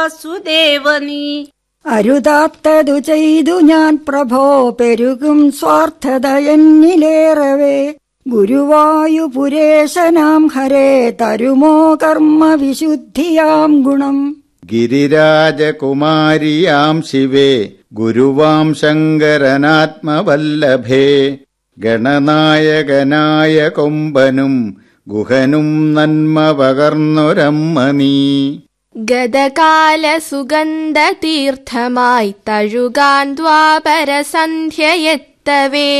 വാസുദേവനീ. അരുതാത്തതു ചെയ്തു ഞാൻ പ്രഭോ, പെരുകും സ്വാർത്ഥത എന്നിലേറവേ. ഗുരുവായൂപുരേശനാം ഹരേ, തരുമോ കർമ്മ വിശുദ്ധിയാം ഗുണം. ഗിരിരാജകുമാരിയാം ശിവേ, ഗുരുവാം ശങ്കരനാത്മവല്ലഭേ. ഗണനായകനായ കൊമ്പനും ഗുഹനും നന്മ പകർന്നൊരമ്മ നീ. ഗതകാല സുഗന്ധ തീർത്ഥമായി തഴുകാൻ ദ്വാപര സന്ധ്യയെത്തവേ.